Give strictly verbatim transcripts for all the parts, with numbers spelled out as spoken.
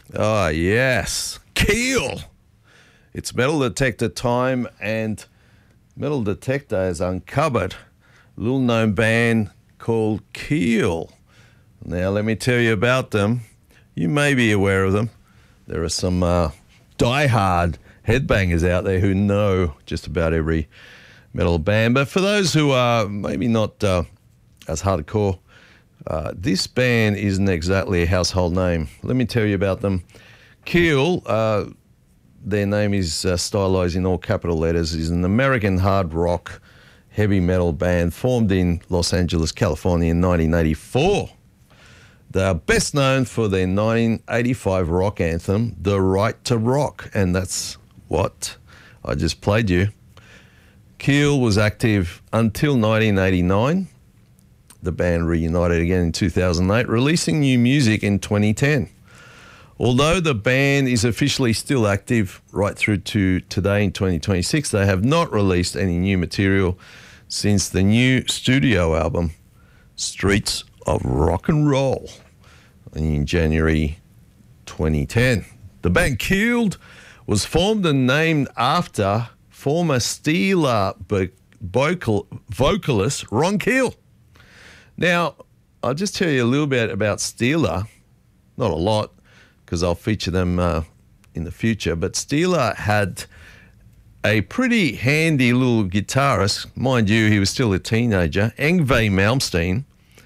Oh, yes. Keel. It's metal detector time, and Metal Detector has uncovered a little known band called Keel. Now, let me tell you about them. You may be aware of them. There are some uh, diehard headbangers out there who know just about every metal band. But for those who are maybe not uh, as hardcore, uh, this band isn't exactly a household name. Let me tell you about them. Keel, uh, their name is uh, stylized in all capital letters, is an American hard rock heavy metal band formed in Los Angeles, California in nineteen eighty-four. They are best known for their nineteen eighty-five rock anthem, The Right to Rock, and that's what I just played you. Keel was active until nineteen eighty-nine. The band reunited again in two thousand eight, releasing new music in twenty ten. Although the band is officially still active right through to today in twenty twenty-six, they have not released any new material since the new studio album, Streets of Rock and Roll, in January twenty ten. The band Keel was formed and named after former Steeler vocal, vocalist Ron Keel. Now, I'll just tell you a little bit about Steeler, not a lot, because I'll feature them uh, in the future, but Steeler had a pretty handy little guitarist. Mind you, he was still a teenager, Yngwie Malmsteen,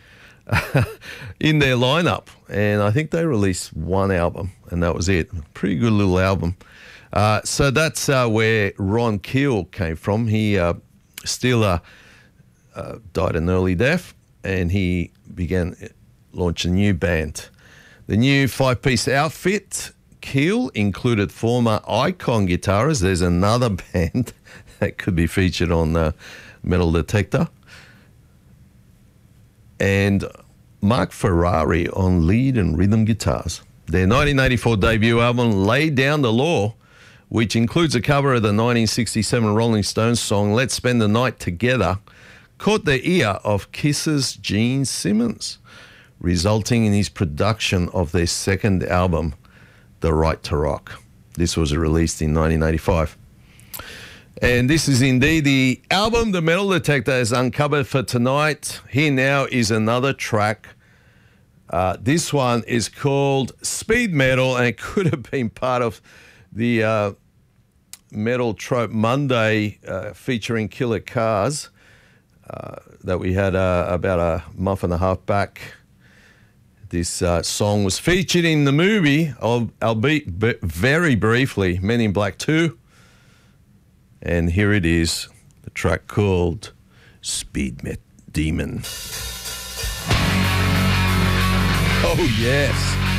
in their lineup, and I think they released one album, and that was it. Pretty good little album. Uh, so that's uh, where Ron Keel came from. He uh, Steeler uh, died an early death, and he began launch a new band. The new five-piece outfit, Keel, included former Icon guitarist. There's another band that could be featured on uh, Metal Detector. And Mark Ferrari on lead and rhythm guitars. Their nineteen eighty-four debut album, Lay Down the Law, which includes a cover of the nineteen sixty-seven Rolling Stones song Let's Spend the Night Together, caught the ear of Kiss's Gene Simmons, resulting in his production of their second album, The Right to Rock. This was released in nineteen eighty-five. And this is indeed the album the Metal Detector has uncovered for tonight. Here now is another track. Uh, this one is called Speed Metal, and it could have been part of the uh, Metal Trope Monday uh, featuring Killer Cars uh, that we had uh, about a month and a half back. This uh, song was featured in the movie, albeit b- very briefly, Men in Black two. And here it is, the track called Speed Met Demon. Oh, yes.